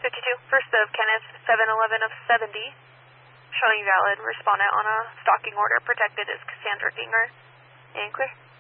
52, first of Kenneth, 711 of 70, showing valid. Respondent on a stalking order protected is Cassandra Dinger. And clear.